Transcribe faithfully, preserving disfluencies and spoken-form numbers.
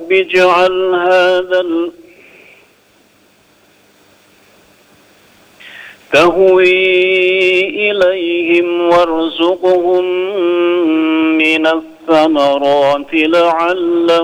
رب اجعل هذا ال تهوي إليهم وارزقهم من الثمرات لعلهم